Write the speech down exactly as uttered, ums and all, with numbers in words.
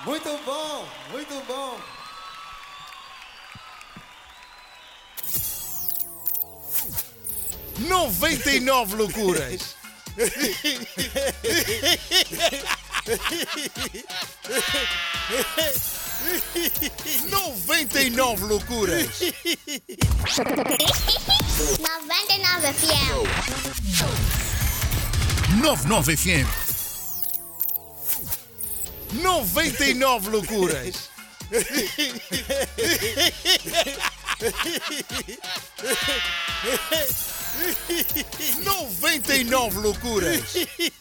Muito bom, muito bom. noventa e nove loucuras. noventa e nove loucuras. noventa e nove F M. noventa e nove F M. noventa e nove loucuras. noventa e nove loucuras.